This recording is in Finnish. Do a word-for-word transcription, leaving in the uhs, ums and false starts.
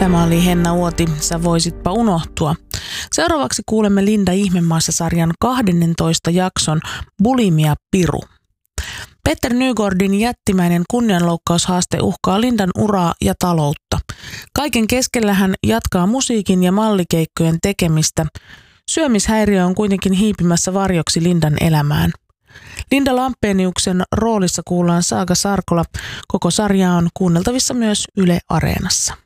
Tämä oli Henna Uoti, Sä voisitpa unohtua. Seuraavaksi kuulemme Linda Ihmemaassa-sarjan kahdennentoista jakson Bulimia Piru. Petter Nygårdin jättimäinen kunnianloukkaushaaste uhkaa Lindan uraa ja taloutta. Kaiken keskellä hän jatkaa musiikin ja mallikeikkojen tekemistä. Syömishäiriö on kuitenkin hiipimässä varjoksi Lindan elämään. Linda Lampeniuksen roolissa kuullaan Saaga Sarkola. Koko sarja on kuunneltavissa myös Yle Areenassa.